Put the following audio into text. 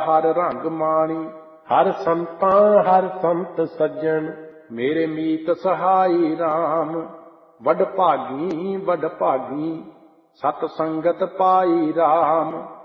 हर रंग माणी। हर संतां हर संत सज्जन, मेरे मीत सहाई राम। वड भागी सत संगत पाई राम।